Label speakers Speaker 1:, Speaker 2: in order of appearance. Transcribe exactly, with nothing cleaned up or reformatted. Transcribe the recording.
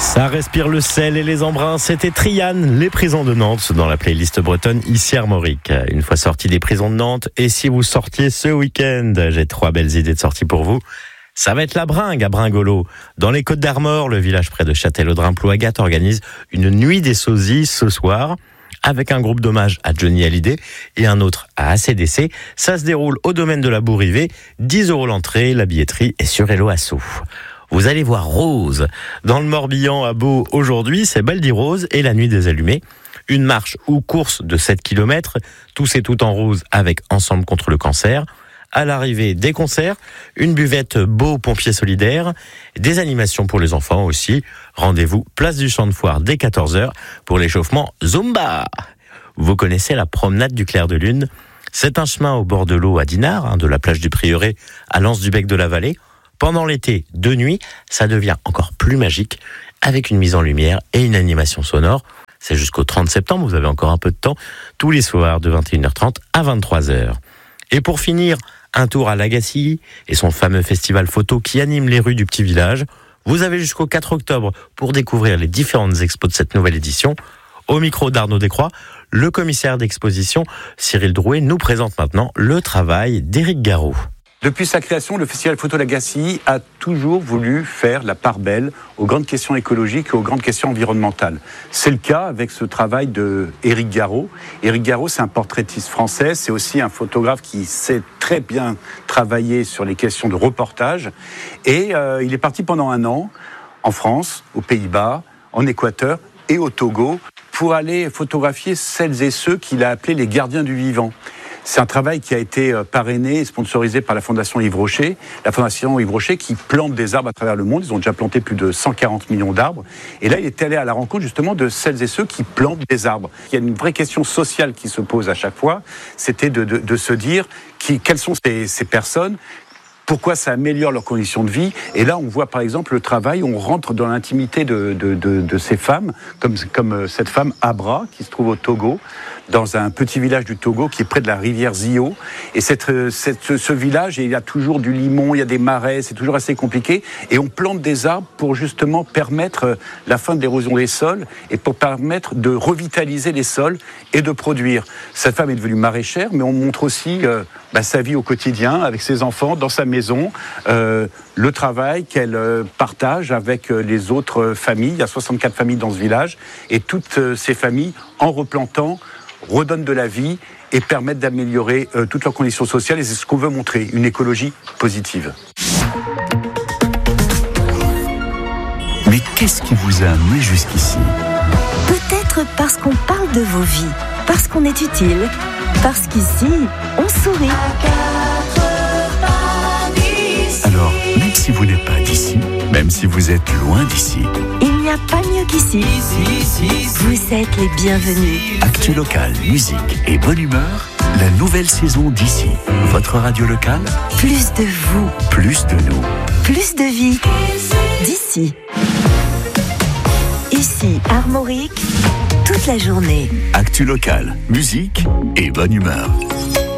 Speaker 1: Ça respire le sel et les embruns, c'était Trianne, les prisons de Nantes, dans la playlist bretonne ici Armorique. Une fois sortis des prisons de Nantes, et si vous sortiez ce week-end, j'ai trois belles idées de sortie pour vous. Ça va être la bringue à Bringolo. Dans les Côtes d'Armor, le village près de Châtellerault-Plouagat organise une nuit des sosies ce soir, avec un groupe d'hommage à Johnny Hallyday et un autre à A C D C. Ça se déroule au domaine de la Bourrivée, dix euros l'entrée, la billetterie est sur Hello Asso. Vous allez voir Rose. Dans le Morbihan à Beau, aujourd'hui, c'est Baldi Rose et la nuit des allumés. Une marche ou course de sept kilomètres, tous et toutes en rose avec Ensemble contre le cancer. À l'arrivée, des concerts, une buvette Beau Pompiers Solidaires, des animations pour les enfants aussi. Rendez-vous place du Champ de Foire dès quatorze heures pour l'échauffement Zumba. Vous connaissez la promenade du Clair de Lune? C'est un chemin au bord de l'eau à Dinard, hein, de la plage du Prieuré à l'Anse du Bec de la Vallée. Pendant l'été, de nuit, ça devient encore plus magique avec une mise en lumière et une animation sonore. C'est jusqu'au trente septembre, vous avez encore un peu de temps, tous les soirs de vingt et une heures trente à vingt-trois heures. Et pour finir, un tour à Lagacilly et son fameux festival photo qui anime les rues du petit village. Vous avez jusqu'au quatre octobre pour découvrir les différentes expos de cette nouvelle édition. Au micro d'Arnaud Descroix, le commissaire d'exposition Cyril Drouet nous présente maintenant le travail d'Éric Garot.
Speaker 2: Depuis sa création, le Festival Photo Lagacilly a toujours voulu faire la part belle aux grandes questions écologiques et aux grandes questions environnementales. C'est le cas avec ce travail de Éric Garot. Éric Garot, c'est un portraitiste français, c'est aussi un photographe qui sait très bien travailler sur les questions de reportage. Et euh, il est parti pendant un an en France, aux Pays-Bas, en Équateur et au Togo pour aller photographier celles et ceux qu'il a appelés les gardiens du vivant. C'est un travail qui a été parrainé et sponsorisé par la Fondation Yves Rocher. La Fondation Yves Rocher qui plante des arbres à travers le monde. Ils ont déjà planté plus de cent quarante millions d'arbres. Et là, il est allé à la rencontre justement de celles et ceux qui plantent des arbres. Il y a une vraie question sociale qui se pose à chaque fois. C'était de, de, de se dire qui, quelles sont ces, ces personnes, pourquoi ça améliore leurs conditions de vie. Et là, on voit par exemple le travail, on rentre dans l'intimité de, de, de, de ces femmes, comme, comme cette femme Abra, qui se trouve au Togo, dans un petit village du Togo qui est près de la rivière Zio. Et cette, cette, ce village, il y a toujours du limon, il y a des marais, c'est toujours assez compliqué. Et on plante des arbres pour justement permettre la fin de l'érosion des sols et pour permettre de revitaliser les sols et de produire. Cette femme est devenue maraîchère, mais on montre aussi euh, bah, sa vie au quotidien avec ses enfants, dans sa maison, euh, le travail qu'elle euh, partage avec euh, les autres familles. Il y a soixante-quatre familles dans ce village. Et toutes euh, ces familles, en replantant, redonnent de la vie et permettent d'améliorer euh, toutes leurs conditions sociales. Et c'est ce qu'on veut montrer, une écologie positive.
Speaker 3: Mais qu'est-ce qui vous a amené jusqu'ici ?
Speaker 4: Peut-être parce qu'on parle de vos vies, parce qu'on est utile, parce qu'ici, on sourit.
Speaker 3: Alors, même si vous n'êtes pas d'ici, même si vous êtes loin d'ici,
Speaker 4: il n'y a pas mieux qu'ici. Vous êtes les bienvenus.
Speaker 3: Actu local, musique et bonne humeur, la nouvelle saison d'ici. Votre radio locale,
Speaker 4: Plus de vous,
Speaker 3: plus de nous.
Speaker 4: plus de vie. D'ici. Ici, Armorique, toute la journée.
Speaker 3: Actu local, musique et bonne humeur.